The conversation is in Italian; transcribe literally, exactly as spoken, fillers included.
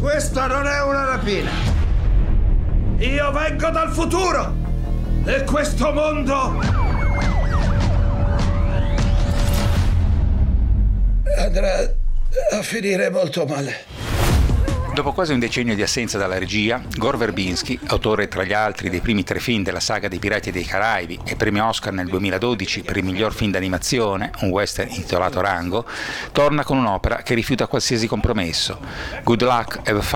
Questa non è una rapina. Io vengo dal futuro e questo mondo andrà a finire molto male. Dopo quasi un decennio di assenza dalla regia, Gore Verbinski, autore tra gli altri dei primi tre film della saga dei Pirati dei Caraibi e premio Oscar nel duemiladodici per il miglior film d'animazione, un western intitolato Rango, torna con un'opera che rifiuta qualsiasi compromesso. Good Luck Have